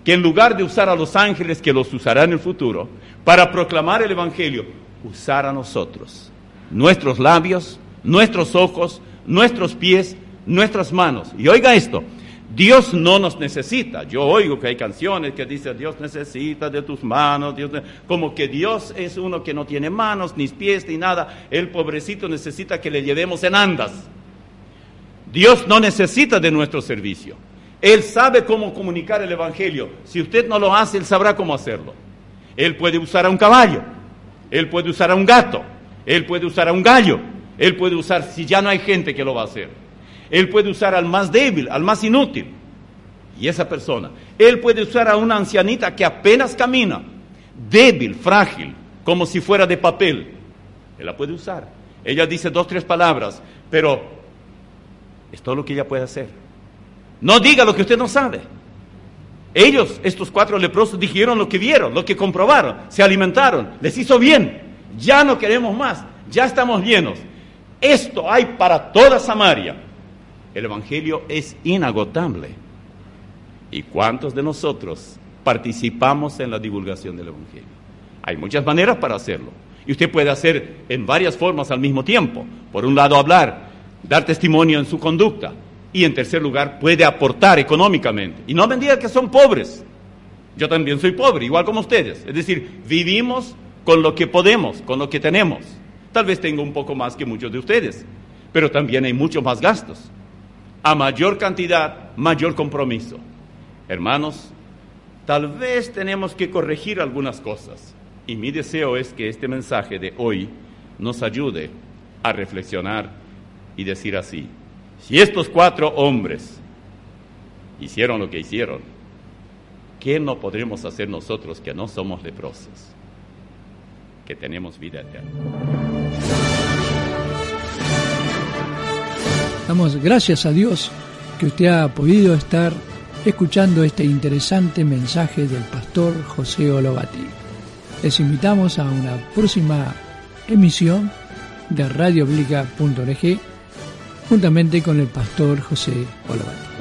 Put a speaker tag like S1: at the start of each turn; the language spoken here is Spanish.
S1: que en lugar de usar a los ángeles, que los usará en el futuro, para proclamar el Evangelio, usar a nosotros, nuestros labios, nuestros ojos, nuestros pies, nuestras manos. Y oiga esto, Dios no nos necesita. Yo oigo que hay canciones que dicen, Dios necesita de tus manos, como que Dios es uno que no tiene manos, ni pies, ni nada. El pobrecito necesita que le llevemos en andas. Dios no necesita de nuestro servicio. Él sabe cómo comunicar el Evangelio. Si usted no lo hace, Él sabrá cómo hacerlo. Él puede usar a un caballo, Él puede usar a un gato, Él puede usar a un gallo, Él puede usar, si ya no hay gente que lo va a hacer, Él puede usar al más débil, al más inútil. Y esa persona, Él puede usar a una ancianita que apenas camina, débil, frágil, como si fuera de papel. Él la puede usar. Ella dice 2, 3 palabras, pero es todo lo que ella puede hacer. No diga lo que usted no sabe. Ellos, estos 4 leprosos, dijeron lo que vieron, lo que comprobaron, se alimentaron, les hizo bien. Ya no queremos más, ya estamos llenos. Esto hay para toda Samaria. El Evangelio es inagotable. ¿Y cuántos de nosotros participamos en la divulgación del Evangelio? Hay muchas maneras para hacerlo. Y usted puede hacer en varias formas al mismo tiempo. Por un lado, hablar, dar testimonio en su conducta. Y en tercer lugar, puede aportar económicamente. Y no me digan que son pobres. Yo también soy pobre, igual como ustedes. Es decir, vivimos con lo que podemos, con lo que tenemos. Tal vez tengo un poco más que muchos de ustedes, pero también hay muchos más gastos. A mayor cantidad, mayor compromiso. Hermanos, tal vez tenemos que corregir algunas cosas. Y mi deseo es que este mensaje de hoy nos ayude a reflexionar y decir así: si estos 4 hombres hicieron lo que hicieron, ¿qué no podremos hacer nosotros que no somos leprosos, que tenemos vida eterna?
S2: Damos gracias a Dios que usted ha podido estar escuchando este interesante mensaje del pastor José Olobati. Les invitamos a una próxima emisión de radiobiblica.org juntamente con el pastor José Olobati.